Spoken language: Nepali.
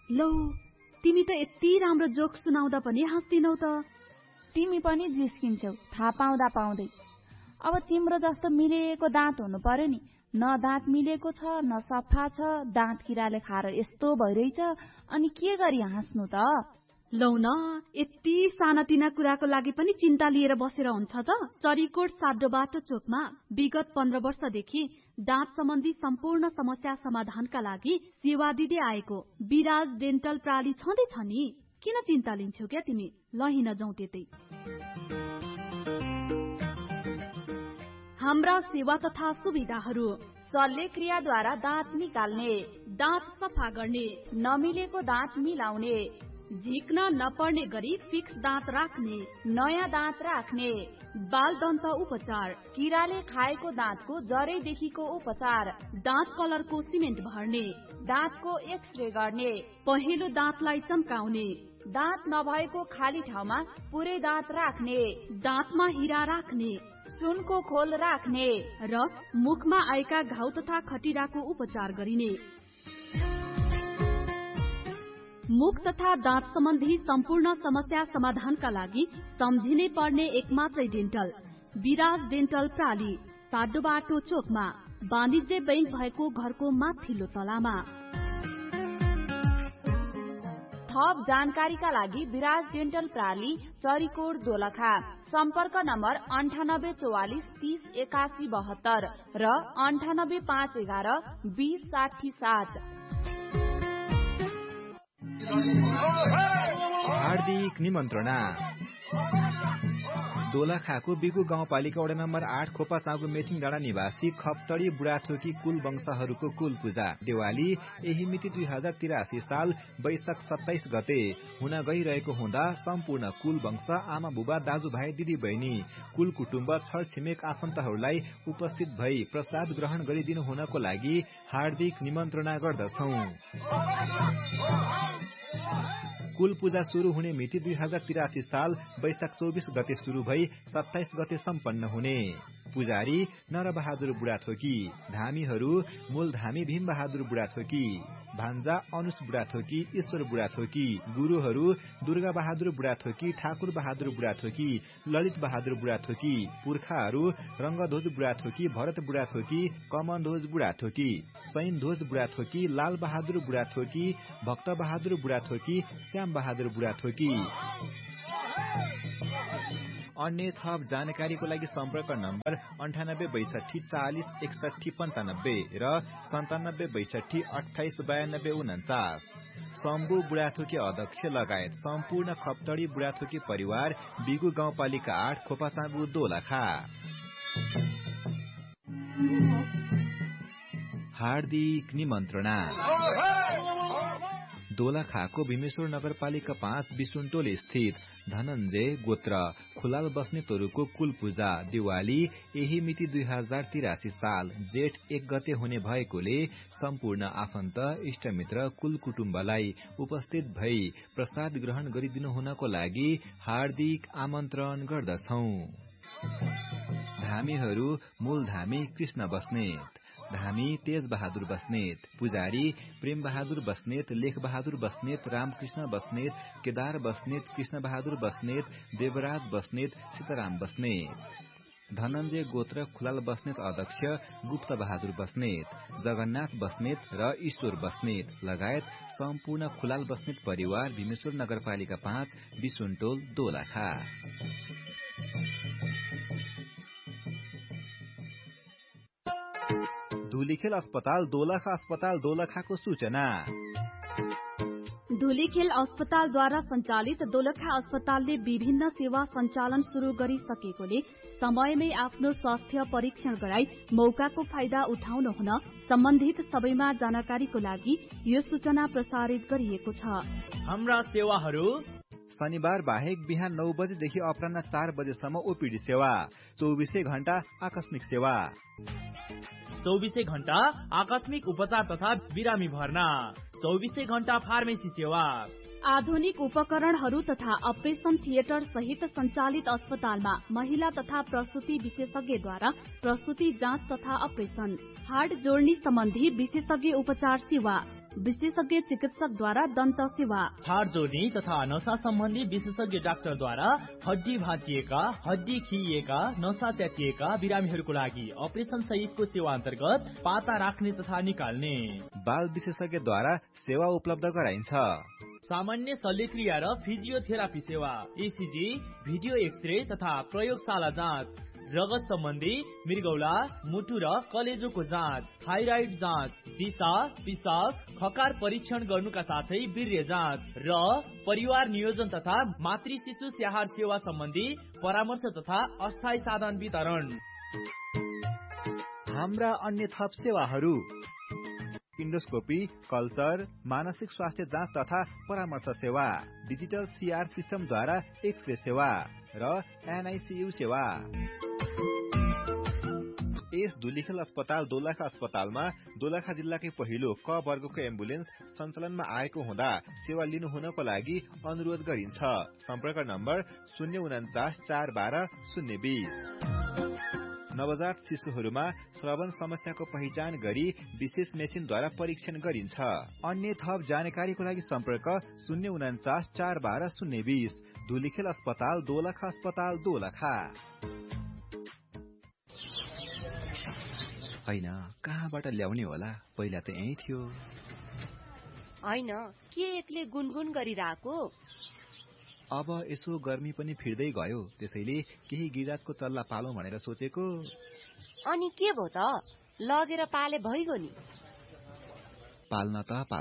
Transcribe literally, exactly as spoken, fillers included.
लौ, तिमी त यति राम्रो जोक सुनाउँदा पनि हाँस्दिनौ त। तिमी पनि जिस्किन्छौ थाहा पाउँदा पाउँदै। अब तिम्रो जस्तो मिलेको दाँत हुनु पर्यो नि। न दाँत मिलेको छ न सफा छ, दाँत किराले खाएर यस्तो भइरहेछ, अनि के गरी हाँस्नु त? लौ न, यति सानातिना कुराको लागि पनि चिन्ता लिएर बसेर हुन्छ त? चरीकोट साड्डो बाटो चोकमा विगत पन्ध्र वर्षदेखि दाँत सम्बन्धी सम्पूर्ण समस्या समाधानका लागि सेवा दिँदै आएको विराज डेन्टल प्रणाली छँदैछ नि। किन चिन्ता लिन्छौ क्या तिमी? ल हिँड जाउँ त्यतै। हाम्रा सेवा तथा सुविधाहरू: शल्यक्रियाद्वारा दाँत निकाल्ने, दाँत सफा गर्ने, नमिलेको दाँत मिलाउने, झिक्न नपर्ने गरी फिक्स दाँत राख्ने, नयाँ दाँत राख्ने, बाल दन्त उपचार, किराले खाएको दाँतको जरैदेखिको उपचार, दाँत कलरको सिमेन्ट भर्ने, दाँतको एक्सरे गर्ने, पहेँलो दाँतलाई चम्काउने, दाँत नभएको खाली ठाउँमा पुरै दाँत राख्ने, दाँतमा हिरा राख्ने, सुनको खोल राख्ने र मुखमा आएका घाउ तथा खटिराको उपचार गरिने। मुख तथा दाँत सम्बन्धी सम्पूर्ण समस्या समाधानका लागि सम्झिनै पर्ने एकमात्रै डेन्टल विराज डेन्टल प्रणाली, साड्डो बाटो चोकमा, वाणिज्य बैंक भएको घरको माथिल्लो तलामा। थप जानकारीका लागि विराज डेन्टल प्रणाली, चरीकोट दोलखा। सम्पर्क नम्बर अन्ठानब्बे चौवालिस तीस एकासी बहत्तर र अन्ठानब्बे पाँच एघार बीस साठी सात। हार्दिक निमन्त्रणा। दोलखाको बिगु गाउँपालिका वडा नम्बर आठ खोपा चाँगु मेथिङ डाँडा निवासी खप्तडी बुढाथोकी कुल वंशहरूको कुल पूजा दिवाली यही मिति दुई हजार तिरासी साल वैशाख सत्ताइस गते हुन गइरहेको हुँदा सम्पूर्ण कुल वंश, आमा बुबा, दाजुभाइ, दिदी बहिनी, कुल कुटुम्ब, छर छिमेक आफन्तहरूलाई उपस्थित भई प्रसाद ग्रहण गरिदिनु हुनको लागि हार्दिक निमन्त्रणा गर्दछौं। कुल पूजा शुरू हुने मिति दुई हजार तिरासी साल वैशाख चौबिस गते शुरू भई सत्ताइस गते सम्पन्न हुने। पुजारी नरबहादुर बुढाथोकी, धामीहरू मूल धामी भीम बहादुर बुढाथोकी, भान्जा अनुस बुढाथोकी, ईश्वर बुढाथोकी, गुरुहरू दुर्गा बहादुर बुढाथोकी, ठाकुर बहादुर बुढाथोकी, ललित बहादुर बुढाथोकी, पुर्खाहरू रंगध्वज बुढाथोकी, भरत बुढाथोकी, कमनध्वज बुढाथोकी, सैनध्वज बुढाथोकी, लाल बहादुर बुढाथोकी, भक्त बहादुर बुढाथोकी, श्याम बहादुर बुढाथोकी। अन्य थप जानकारीको लागि सम्पर्क नम्बर अन्ठानब्बे बैसठी चालिस एकसठी पञ्चानब्बे र सन्तानब्बे बैसठी अठाइस बयानब्बे उन्चास। शम्भु बुढाथोकी अध्यक्ष लगायत सम्पूर्ण खप्तडी बुढाथोकी परिवार, बिगु गाउँपालिका आठ खोपाचाँगु दोलखा। हार्दिक निमन्त्रणा। दोलखाको भीमेश्वर नगरपालिका पाँच बिसुनटोल स्थित धनञ्जय गोत्र खुलाल बस्नेतहरूको कुल पूजा दिवाली यही मिति दुई हजार तिरासी साल जेठ एक गते हुने भएकोले सम्पूर्ण आफन्त, इष्टमित्र, कुल कुटुम्बलाई उपस्थित भई प्रसाद ग्रहण गरिदिनु हुनको लागि हार्दिक आमन्त्रण गर्दछौं। धामीहरू मूल धामी कृष्ण बस्नेत, धामी तेज बहादुर बस्नेत, पुजारी प्रेम बहादुर बस्नेत, लेख बहादुर बस्नेत, रामकृष्ण बस्नेत, केदार बस्नेत, कृष्ण बहादुर बस्नेत, देवराज बस्नेत, सीताराम बस्नेत। धनञ्जय गोत्र खुलाल बस्नेत अध्यक्ष गुप्त बहादुर बस्नेत, जगन्नाथ बस्नेत र ईश्वर बस्नेत लगायत सम्पूर्ण खुलाल बस्नेत परिवार, भीमेश्वर नगरपालिका पाँच बिसुनटोल दोलखा। धुलीखेल अस्पताल दोलखा अस्पताल दोलखाको सूचना। धुलीखेल अस्पतालद्वारा सञ्चालित दोलखा अस्पतालले विभिन्न सेवा सञ्चालन शुरू गरिसकेकोले समयमै आफ्नो स्वास्थ्य परीक्षण गराई मौकाको फाइदा उठाउनु हुन सम्बन्धित सबैमा जानकारीको लागि यो सूचना प्रसारित गरिएको छ। हाम्रा सेवाहरू: शनिबार बाहेक बिहान नौ बजेदेखि अपराह्न चार बजेसम्म ओपीडी सेवा, चौबिसै घण्टा आकस्मिक सेवा, चौबिसै घण्टा आकस्मिक उपचार तथा बिरामी भर्ना, चौबिसै घण्टा फार्मेसी सेवा। आधुनिक उपकरणहरू तथा अपरेशन थिएटर सहित सञ्चालित अस्पतालमा महिला तथा प्रसुति विशेषज्ञद्वारा प्रसुति जाँच तथा अपरेशन, हाड जोड्नी सम्बन्धी विशेषज्ञ उपचार सेवा, विशेषज्ञ चिकित्सकद्वारा दन्त सेवा, हाड जोड्ने तथा नसा सम्बन्धी विशेषज्ञ डाक्टरद्वारा हड्डी भाँचिएका, हड्डी खिइएका, नसा च्यातिएका बिरामीहरूको लागि अपरेसन सहितको सेवा अन्तर्गत पाता राख्ने तथा निकाल्ने। बाल विशेषज्ञद्वारा सेवा उपलब्ध गराइन्छ। सामान्य शल्यक्रिया र फिजियोथेरापी सेवा, इसिजी, भिडियो एक्सरे तथा प्रयोगशाला जाँच, रगत सम्बन्धी मृगौला, मुटु र कलेजोको जाँच, थाइराइड जाँच, दिशा, पिसाब, खकार परीक्षण गर्नुका साथै वीर्य जाँच र परिवार नियोजन तथा मातृ शिशु स्याहार सेवा सम्बन्धी परामर्श तथा अस्थायी साधन वितरण। हाम्रा अन्य थप सेवाहरू इन्डोस्कोपी, कल्चर, मानसिक स्वास्थ्य जाँच तथा परामर्श सेवा, डिजिटल सीआर सिस्टमद्वारा एक्सरे सेवा र एनआईसीयू सेवा। यस धुलिखेल अस्पताल दोलखा अस्पतालमा दोलखा जिल्लाकै पहिलो क वर्गको एम्बुलेन्स सञ्चालनमा आएको हुँदा सेवा लिनु हुनको लागि अनुरोध गरिन्छ। सम्पर्क नम्बर शून्य उन्चास चार बाह्र शून्य बीस। नवजात शिशुहरूमा श्रवण समस्याको पहिचान गरी विशेष मेसिनद्वारा परीक्षण गरिन्छ। अन्य थप जानकारीको लागि सम्पर्क शून्य उन्चास चार बाह्र शून्य बीस। धुलिखेल अस्पताल दोलखा अस्पताल दोलखा। होइन, कहाँबाट ल्याउने होला? पहिला त यही थियो। होइन, के एक्लै गुनगुन गरिरहेको? अब यसो गर्मी पनि फिर्दै गयो, त्यसैले केही गिराजको चल्ला पालौं भनेर सोचेको। अनि के भो त, लगेर पाले भइगयो नि। पाल्न त